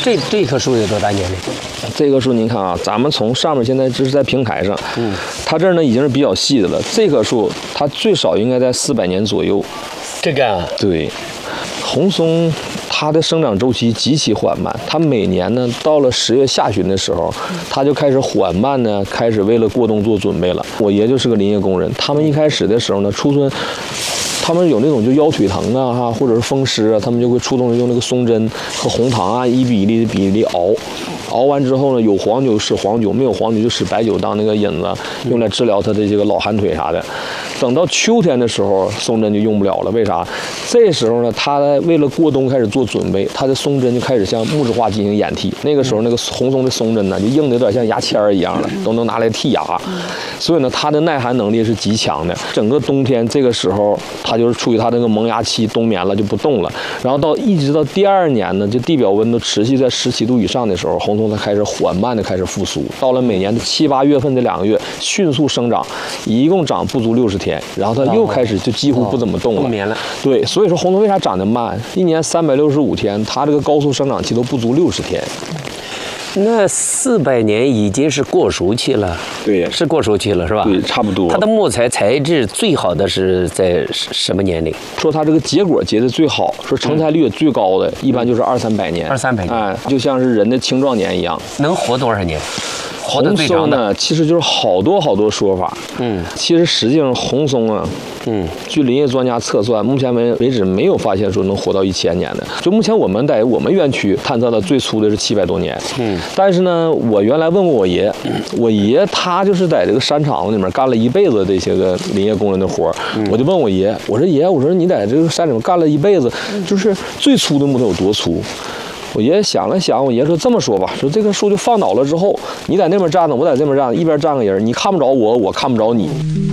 这棵树有多大年龄？ 这棵树您看啊，咱们从上面现在这是在平台上，它这儿呢已经是比较细的了。这棵树它最少应该在400年左右。 这个啊， 对，红松它的生长周期极其缓慢，它每年呢到了10月下旬的时候，它就开始缓慢呢开始为了过冬做准备了。我爷就是个林业工人，他们一开始的时候呢出村。他们有那种就腰腿疼啊哈，或者是风湿啊，他们就会出动用那个松针和红糖啊1比1的比例熬完之后呢，有黄酒使黄酒，没有黄酒就使白酒当那个引子，用来治疗他的这个老寒腿啥的。等到秋天的时候，松针就用不了了，为啥？这时候呢，他为了过冬开始做准备，他的松针就开始向木质化进行演替。那个时候那个红松的松针呢，就硬的有点像牙签儿一样的，都能拿来剔牙。所以呢，它的耐寒能力是极强的。整个冬天这个时候，它就是处于它那个萌芽期，冬眠了就不动了。然后一直到第2年呢，就地表温度持续在17度以上的时候，红松它开始缓慢的开始复苏。到了每年的7、8月份这2个月，迅速生长，一共长不足60天，然后它又开始就几乎不怎么动了。 冬眠了。 对，所以说红松为啥长得慢？一年365天，它这个高速生长期都不足60天。 那400年已经是过熟期了， 对， 是过熟期了，是吧？ 对，差不多。 它的木材材质最好的是在什么年龄？ 说它这个结果结的最好，说成材率也最高的，一般就是200-300年。 200-300年， 哎，就像是人的青壮年一样。 能活多少年？活得最长的红松呢，其实就是好多说法。其实实际上红松啊，据林业专家测算，目前为止没有发现说能活到1000年的。就目前我们在我们园区探测的最粗的是700多年。但是呢，我原来问过我爷，我爷他就是在这个山场子里面干了一辈子这些个林业工人的活我就问我爷，我说爷，我说你在这个山里面干了一辈子，就是最粗的木头有多粗？我爷想了想，我爷说这么说吧，说这棵树就放倒了之后，你在那边站着，我在这边站着，一边站个人，你看不着我，我看不着你。